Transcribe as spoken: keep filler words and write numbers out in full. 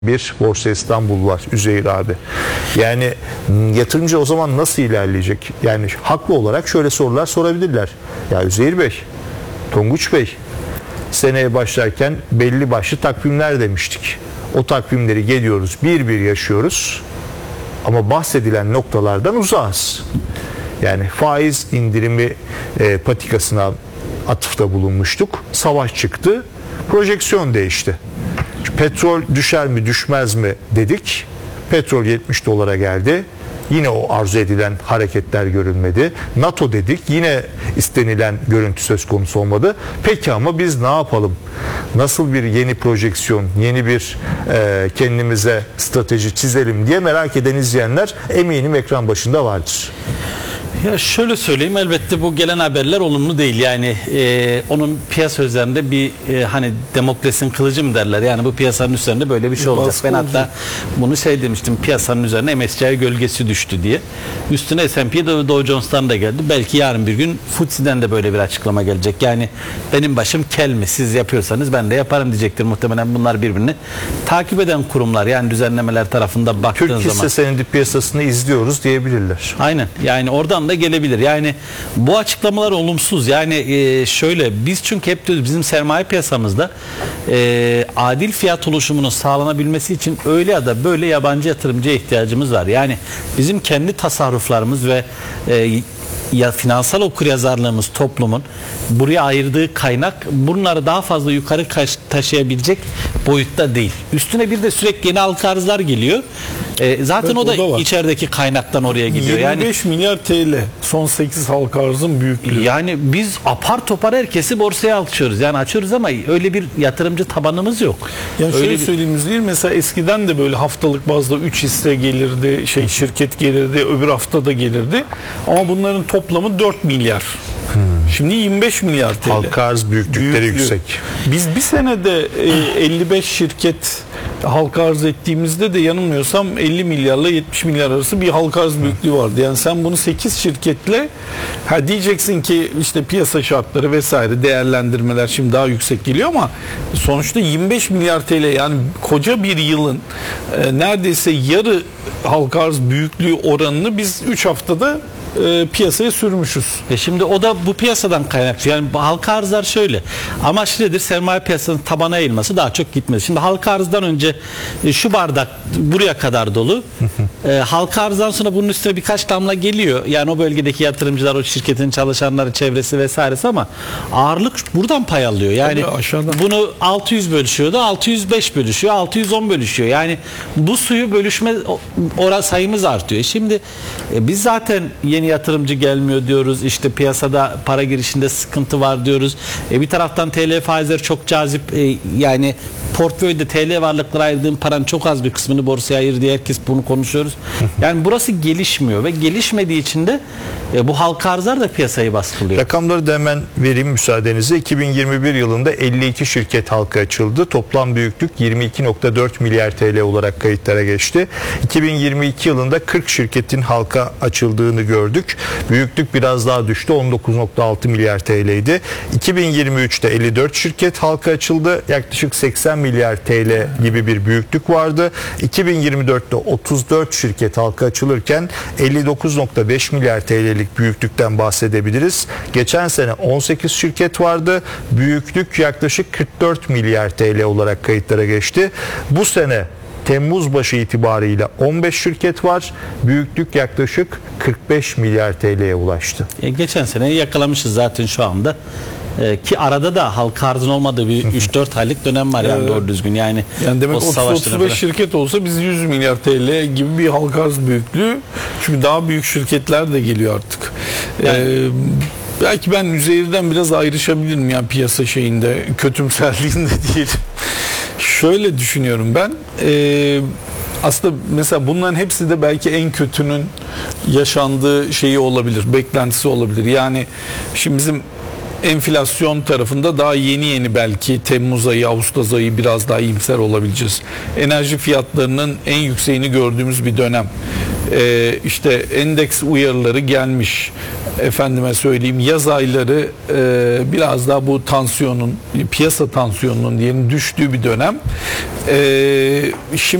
bir Borsa İstanbul var Üzeyir abi. Yani yatırımcı o zaman nasıl ilerleyecek? Yani haklı olarak şöyle sorular sorabilirler. Ya Üzeyir Bey, Tonguç Bey, seneye başlarken belli başlı takvimler demiştik. O takvimleri geliyoruz, bir bir yaşıyoruz. Ama bahsedilen noktalardan uzağız. Yani faiz indirimi e, patikasına atıfta bulunmuştuk. Savaş çıktı. Projeksiyon değişti. Petrol düşer mi düşmez mi dedik. Petrol yetmiş dolara geldi. Yine o arzu edilen hareketler görülmedi. NATO dedik. Yine istenilen görüntü söz konusu olmadı. Peki ama biz ne yapalım? Nasıl bir yeni projeksiyon, yeni bir e, kendimize strateji çizelim diye merak eden izleyenler eminim ekran başında vardır. Ya şöyle söyleyeyim, elbette bu gelen haberler olumlu değil. Yani e, onun piyasa üzerinde bir e, hani Demokles'in kılıcı mı derler, yani bu piyasanın üzerinde böyle bir şey olacak. Ben hatta bunu şey demiştim, piyasanın üzerine M S C I gölgesi düştü diye. Üstüne S and P Dow Jones'tan da geldi. Belki yarın bir gün F T S'den de böyle bir açıklama gelecek. Yani benim başım kel mi, siz yapıyorsanız ben de yaparım diyecektir. Muhtemelen bunlar birbirini takip eden kurumlar, yani düzenlemeler tarafında baktığın Türk zaman. Türk hisse senedi piyasasını izliyoruz diyebilirler. Aynen, yani oradan da gelebilir. Yani bu açıklamalar olumsuz. Yani e, şöyle, biz çünkü hep diyoruz, bizim sermaye piyasamızda e, adil fiyat oluşumunun sağlanabilmesi için öyle ya da böyle yabancı yatırımcıya ihtiyacımız var. Yani bizim kendi tasarruflarımız ve e, ya finansal okuryazarlığımız, toplumun buraya ayırdığı kaynak bunları daha fazla yukarı taşıyabilecek boyutta değil. Üstüne bir de sürekli yeni halka arzlar geliyor. E, zaten evet, o da, o da içerideki kaynaktan oraya gidiyor. yirmi beş yani, milyar T L son sekiz halka arzın büyüklüğü. Yani biz apar topar herkesi borsaya açıyoruz. Yani açıyoruz ama öyle bir yatırımcı tabanımız yok. Yani öyle şöyle bir... söyleyeyim değil, mesela eskiden de böyle haftalık bazda üç hisse gelirdi, şey şirket gelirdi, öbür hafta da gelirdi. Ama bunların toplamı dört milyar. Hmm. Şimdi yirmi beş milyar T L. Halka arz büyüklükleri Büyüklüğü. yüksek. Biz bir senede e, elli beş şirket halka arz ettiğimizde de yanılmıyorsam elli milyarla yetmiş milyar arası bir halka arz büyüklüğü vardı. Yani sen bunu sekiz şirketle ha diyeceksin ki işte piyasa şartları vesaire, değerlendirmeler şimdi daha yüksek geliyor ama sonuçta yirmi beş milyar T L, yani koca bir yılın e, neredeyse yarı halka arz büyüklüğü oranını biz üç haftada E, piyasaya sürmüşüz. E şimdi o da bu piyasadan kaynaklı. Yani halka arzlar şöyle. Amaç nedir? Sermaye piyasasının tabana eğilmesi, daha çok gitmesi. Şimdi halka arzdan önce e, şu bardak buraya kadar dolu. e, halka arzdan sonra bunun üstüne birkaç damla geliyor. Yani o bölgedeki yatırımcılar, o şirketin çalışanları, çevresi vesairesi, ama ağırlık buradan pay alıyor. Yani bunu altı yüz bölüşüyordu, altı yüz beş bölüşüyor, altı yüz on bölüşüyor. Yani bu suyu bölüşme oran sayımız artıyor. Şimdi e, biz zaten yeni yatırımcı gelmiyor diyoruz. İşte piyasada para girişinde sıkıntı var diyoruz. E bir taraftan T L faizleri çok cazip. E yani portföyde T L varlıklara ayırdığın paranın çok az bir kısmını borsaya ayır diye herkes bunu konuşuyoruz. Yani burası gelişmiyor ve gelişmediği için de e, bu halka arzlar da piyasayı baskılıyor. Rakamları da hemen vereyim müsaadenizle. iki bin yirmi bir yılında elli iki şirket halka açıldı. Toplam büyüklük yirmi iki nokta dört milyar T L olarak kayıtlara geçti. iki bin yirmi iki yılında kırk şirketin halka açıldığını gördük. Büyüklük biraz daha düştü. on dokuz nokta altı milyar T L'ydi. iki bin yirmi üçte elli dört şirket halka açıldı. Yaklaşık seksen milyar T L gibi bir büyüklük vardı. iki bin yirmi dörtte otuz dört şirket halka açılırken elli dokuz nokta beş milyar T L'lik büyüklükten bahsedebiliriz. Geçen sene on sekiz şirket vardı. Büyüklük yaklaşık kırk dört milyar T L olarak kayıtlara geçti. Bu sene Temmuz başı itibariyle on beş şirket var. Büyüklük yaklaşık kırk beş milyar T L'ye ulaştı. E, geçen sene yakalamışız zaten şu anda. E, ki arada da halka arzın olmadığı bir üç dört aylık dönem var, yani evet, doğru düzgün. Yani, yani demek otuz otuz beş şirket olsa biz yüz milyar T L gibi bir halka arz büyüklüğü. Çünkü daha büyük şirketler de geliyor artık. Yani, ee, belki ben Üzeyir'den biraz ayrışabilirim yani piyasa şeyinde, kötümserliğinde değil. Şöyle düşünüyorum ben. Ee, aslında mesela bunların hepsi de belki en kötünün yaşandığı şeyi olabilir, beklentisi olabilir. Yani şimdi bizim enflasyon tarafında daha yeni yeni belki Temmuz ayı, Ağustos ayı biraz daha iyimser olabileceğiz. Enerji fiyatlarının en yükseğini gördüğümüz bir dönem. e, işte endeks uyarıları gelmiş, efendime söyleyeyim yaz ayları e, biraz daha bu tansiyonun, piyasa tansiyonunun diyelim düştüğü bir dönem. E, şimdi